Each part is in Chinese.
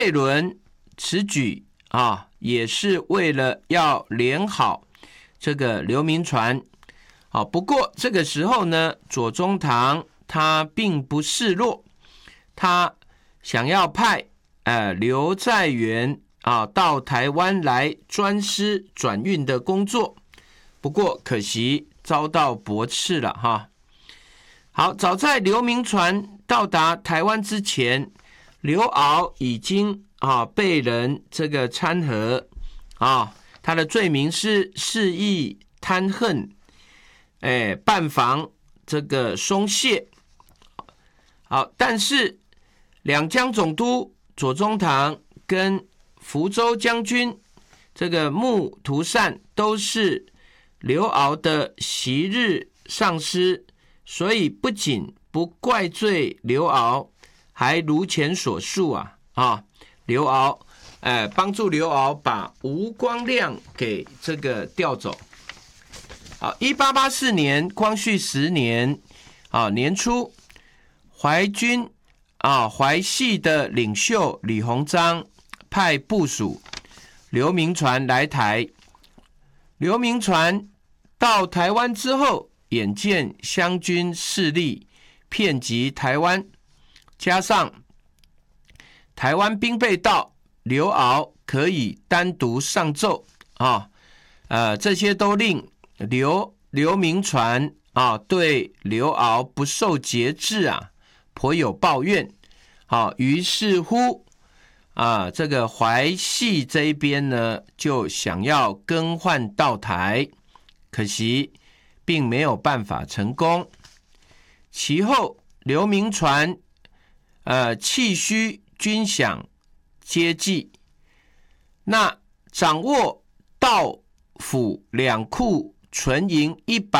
蔡伦此举也是为了要连好这个刘铭传。不过这个时候呢，左宗棠他并不示弱，他想要派刘在元到台湾来专司转运的工作，不过可惜遭到驳斥了哈。好，早在刘铭传到达台湾之前，刘骜已经被人这个参劾他的罪名是肆意贪恨，办防这个松懈。好，但是两江总督左宗棠跟福州将军这个穆图善都是刘骜的昔日上司，所以不仅不怪罪刘骜，还如前所述刘骜帮助刘骜把吴光亮给这个调走。1884年光绪10年年初，淮军淮系的领袖李鸿章派部属刘铭传来台。刘铭传到台湾之后，眼见湘军势力遍及台湾，加上台湾兵备道，刘骜可以单独上奏这些都令刘铭传对刘骜不受节制颇有抱怨。于是乎这个淮系这一边呢，就想要更换道台，可惜并没有办法成功。其后刘铭传气虚军饷接济，那掌握道府两库存银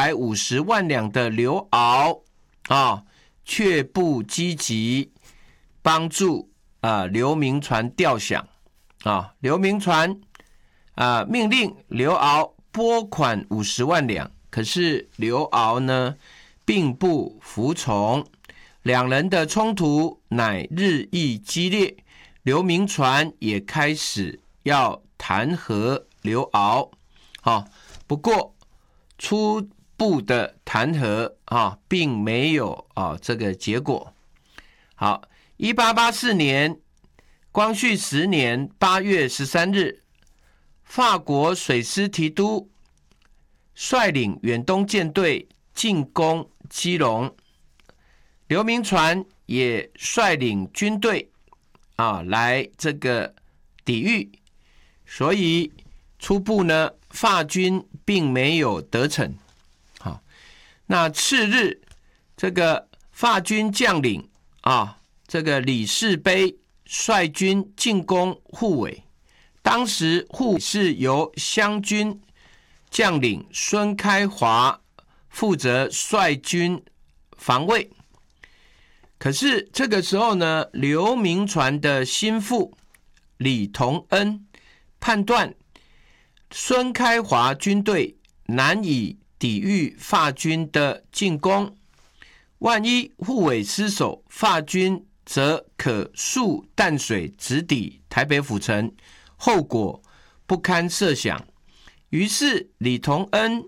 150万两的刘骜却不积极帮助刘铭传调饷刘铭传命令刘骜拨款50万两，可是刘骜呢并不服从，两人的冲突乃日益激烈，刘铭传也开始要弹劾刘骜不过初步的弹劾并没有这个结果。好，1884年光绪10年8月13日，法国水师提督率领远东舰队进攻基隆，刘铭传也率领军队来这个抵御，所以初步呢法军并没有得逞。那次日这个法军将领这个李士卑率军进攻护尾，当时护尾是由湘军将领孙开华负责率军防卫。可是这个时候呢，刘铭传的心腹李同恩判断孙开华军队难以抵御法军的进攻，万一护尾失守，法军则可数淡水直抵台北府城，后果不堪设想。于是李同恩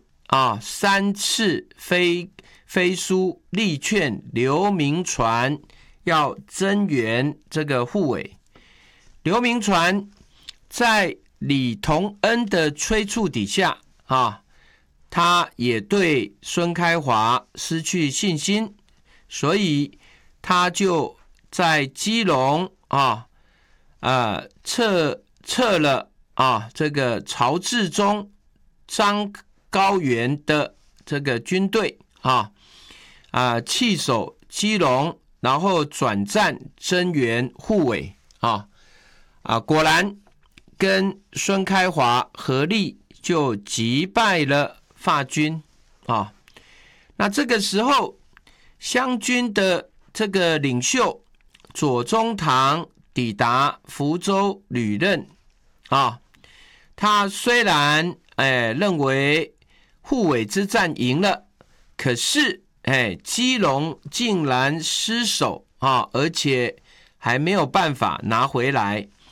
3次飞书力劝刘铭传要增援这个护尾。刘铭传在李同恩的催促底下他也对孙开华失去信心，所以他就在基隆撤了这个曹志忠、张高原的这个军队弃守基隆，然后转战增援护尾果然跟孙开华合力就击败了法军那这个时候湘军的这个领袖左宗棠抵达福州旅任他虽然认为护尾之战赢了，可是基隆竟然失守而且还没有办法拿回来，